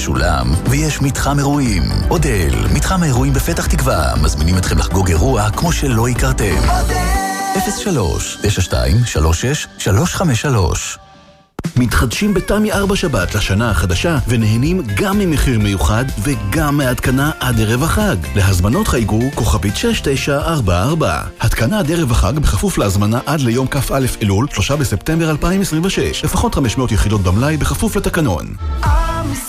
משולם, ויש מתחם אירועים. אודל, מתחם האירועים בפתח תקווה, מזמינים אתכם לחגוג אירוע כמו שלא הכרתם. 03-92-36-353. מתחדשים בתמי 4 שבת לשנה החדשה ונהנים גם ממחיר מיוחד וגם מהתקנה עד ערב החג. להזמנות חייגו כוכבית 6944. התקנה עד ערב החג בכפוף להזמנה עד ליום כ"א אלול 3 בספטמבר 2026. לפחות 500 יחידות במלאי בכפוף לתקנון.